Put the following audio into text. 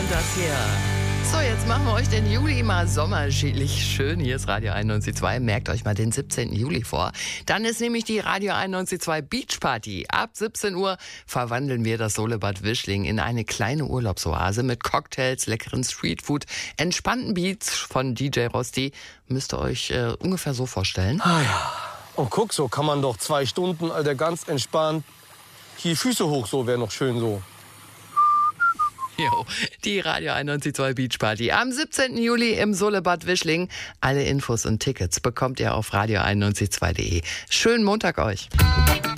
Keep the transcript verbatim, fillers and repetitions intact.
das hier. So, jetzt machen wir euch den Juli mal sommerschädlich schön. Hier ist Radio einundneunzig Komma zwei. Merkt euch mal den siebzehnten Juli vor. Dann ist nämlich die Radio einundneunzig Komma zwei Beach Party. Ab siebzehn Uhr verwandeln wir das Solebad Wischling in eine kleine Urlaubsoase mit Cocktails, leckeren Streetfood, entspannten Beats von D J Rosti. Müsst ihr euch äh, ungefähr so vorstellen. Ah ja. Und guck, so kann man doch zwei Stunden, Alter, ganz entspannt. Hier Füße hoch, so wäre noch schön so. Jo, die Radio einundneunzig Komma zwei Beach Party am siebzehnten Juli im Solebad Wischling. Alle Infos und Tickets bekommt ihr auf radio einundneunzig Komma zwei punkt de. Schönen Montag euch.